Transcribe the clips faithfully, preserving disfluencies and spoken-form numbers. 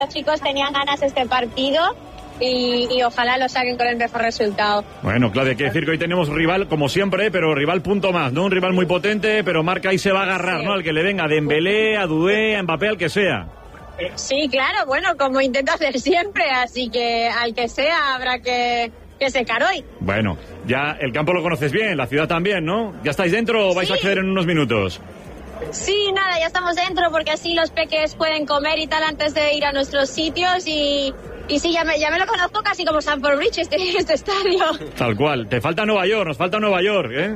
Los chicos tenían ganas de este partido y, y ojalá lo saquen con el mejor resultado. Bueno, Claudia, hay que decir que hoy tenemos rival, como siempre, pero rival punto más, ¿no? Un rival muy potente, pero Marca ahí se va a agarrar, sí, ¿no? Al que le venga, a Dembélé, a Doué, a Mbappé, al que sea. Sí, claro, bueno, como intento hacer siempre, así que al que sea habrá que, que secar hoy. Bueno, ya el campo lo conoces bien, la ciudad también, ¿no? ¿Ya estáis dentro o vais sí. a acceder en unos minutos? Sí, nada, ya estamos dentro porque así los peques pueden comer y tal antes de ir a nuestros sitios y... Y sí, ya me, ya me lo conozco casi como Stamford Bridge, este, este estadio. Tal cual, te falta Nueva York, nos falta Nueva York, ¿eh?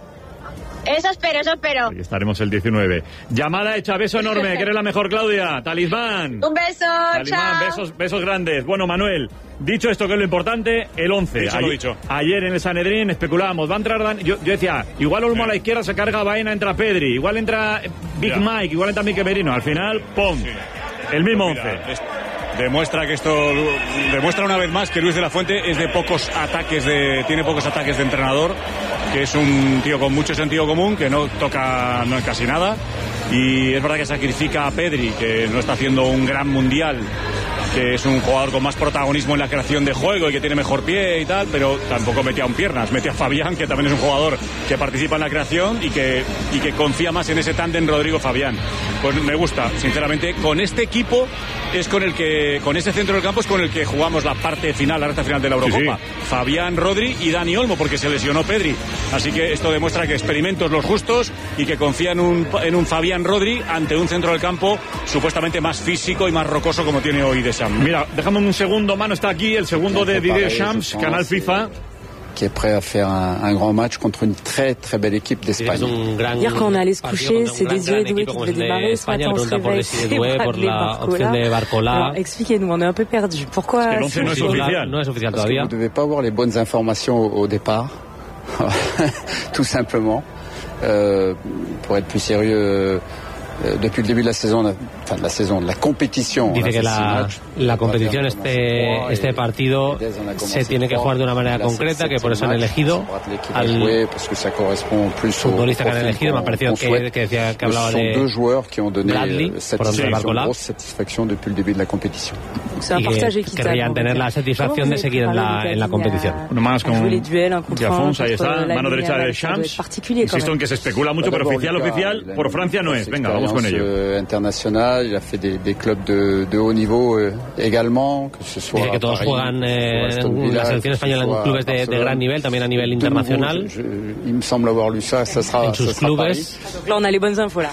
Eso espero, eso espero. Ahí estaremos el diecinueve. Llamada hecha, beso enorme, que eres la mejor, Claudia. Talismán. Un beso, Talismán, chao. besos, besos grandes. Bueno, Manuel, dicho esto que es lo importante, el once. Dicho ayer, lo dicho. ayer en el Sanedrín especulábamos, va a entrar Dan... yo, yo decía, igual Olmo a la izquierda se carga Baena, entra Pedri, igual entra Big ya. Mike, igual entra Mikel Merino. Al final, ¡pum! Sí. El mismo once. Pues demuestra que esto demuestra una vez más que Luis de la Fuente es de pocos ataques de tiene pocos ataques de entrenador, que es un tío con mucho sentido común, que no toca no casi nada, y es verdad que sacrifica a Pedri, que no está haciendo un gran mundial, que es un jugador con más protagonismo en la creación de juego y que tiene mejor pie y tal, pero tampoco mete a un piernas, mete a Fabián, que también es un jugador que participa en la creación y que, y que confía más en ese tándem Rodrigo-Fabián. Pues me gusta, sinceramente, con este equipo es con el que, con ese centro del campo es con el que jugamos la parte final, la recta final de la Eurocopa. Sí, sí. Fabián, Rodri y Dani Olmo, porque se lesionó Pedri. Así que esto demuestra que experimentos los justos y que confía en un, en un Fabián Rodri ante un centro del campo supuestamente más físico y más rocoso como tiene hoy Deschamps. Mira, déjame un segundo, Mano está aquí, el segundo de Didier Deschamps, Canal FIFA. Qui est prêt à faire un, un grand match contre une très très belle équipe d'Espagne. Hier quand on allait se coucher, c'est Désiré Doué qui devait démarrer. Ce matin on se réveille, c'est Bradley Barcola. Alors expliquez-nous, on est un peu perdu. Pourquoi es que no es oficial, no es oficial Parce todavía. Que vous ne devez pas avoir les bonnes informations au, au départ, tout simplement. Euh, pour être plus sérieux, euh, depuis le début de la saison, enfin de la saison, de la competition. Dice que la, la competición, este, este partido se tiene que jugar de una manera concreta, que por eso han elegido al futbolista que han elegido. Me ha parecido que, que decía que hablaba de Bradley, por donde Barcola, y que querrían tener la satisfacción de seguir en la, en la competición. Uno más con Diafons, ahí está, mano derecha de Deschamps. Insisto en que se especula mucho, pero oficial, oficial, por Francia no es. Venga, vamos con ello. Internacional, il a fait des, des clubs de, de haut niveau euh, également, que ce soit Dice que todos Paris, juegan eh, en la selección española en clubes de, de gran nivel, también a nivel internacional. Nouveau, je, je, il me semble avoir lu ça, ça sera, en sus ça clubes. Donc là on a les bonnes infos là.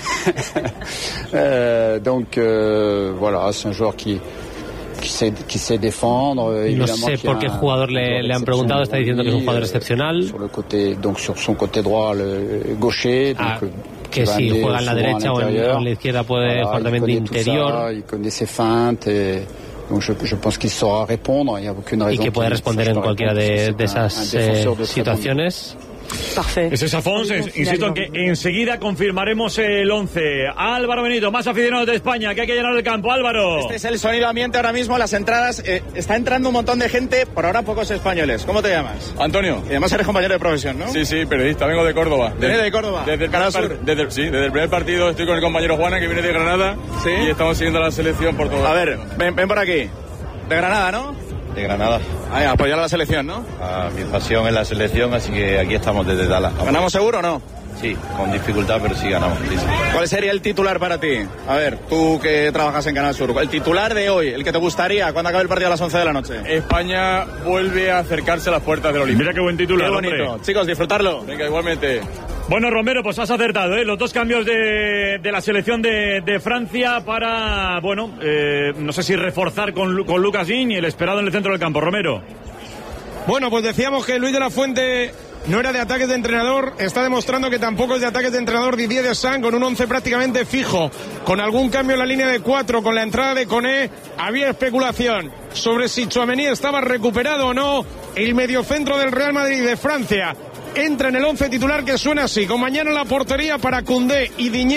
euh, donc euh, voilà, c'est un joueur qui Qui sait, qui sait défendre, no sé por qué jugador le, le han preguntado, está diciendo que es un jugador excepcional. Sur le côté, donc sur son côté droit, le gaucher, ah, donc, que si juega en la derecha o en, en la izquierda puede voilà, jugar también de interior. Ça, il connaît ses feintes et donc je, je pense qu'il saura répondre. Il y a aucune raison. Y que puede responder en cualquiera de, de esas eh, situaciones. Perfecto. Ese es Afonso, insisto en que enseguida confirmaremos el once. Álvaro Benito, más aficionados de España, que hay que llenar el campo. Álvaro. Este es el sonido ambiente ahora mismo, las entradas. Eh, está entrando un montón de gente, por ahora pocos españoles. ¿Cómo te llamas? Antonio. Y además eres compañero de profesión, ¿no? Sí, sí, periodista, vengo de Córdoba. ¿Vienes de, de Córdoba? Desde el, Canal Sur. Desde, sí, desde el primer partido estoy con el compañero Juana, que viene de Granada. Sí. Y estamos siguiendo la selección por todo. A ver, ven, ven por aquí. De Granada, ¿no? De Granada. Ay, apoyar a la selección, ¿no? A mi pasión es la selección, así que aquí estamos desde Dallas. ¿Ganamos seguro o no? Sí, con dificultad, pero sí ganamos. Sí, sí. ¿Cuál sería el titular para ti? A ver, tú que trabajas en Canal Sur. El titular de hoy, el que te gustaría cuando acabe el partido a las once de la noche. España vuelve a acercarse a las puertas del Olimpia. Mira qué buen titular, qué bonito. Hombre. Chicos, disfrutarlo. Venga, igualmente. Bueno, Romero, pues has acertado, ¿eh? Los dos cambios de, de la selección de, de Francia para, bueno, eh, no sé si reforzar con, con Lucas Digne y el esperado en el centro del campo. Romero. Bueno, pues decíamos que Luis de la Fuente no era de ataques de entrenador, está demostrando que tampoco es de ataques de entrenador Didier Deschamps, con un once prácticamente fijo, con algún cambio en la línea de cuatro, con la entrada de Koné. Había especulación sobre si Tchouaméni estaba recuperado o no. El mediocentro del Real Madrid de Francia entra en el once titular, que suena así, con mañana la portería para Koundé y Digne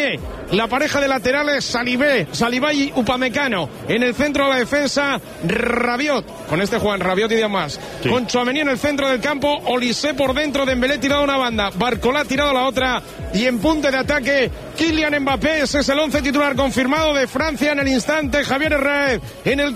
la pareja de laterales Salibé, Salibay y Upamecano. En el centro de la defensa, Rabiot. Con este Juan, Rabiot y demás. Sí. Con Tchouaméni en el centro del campo, Olise por dentro, Dembélé tirado a una banda, Barcola tirado a la otra. Y en punta de ataque, Kylian Mbappé. Ese es el once titular confirmado de Francia en el instante. Javier Herrera en el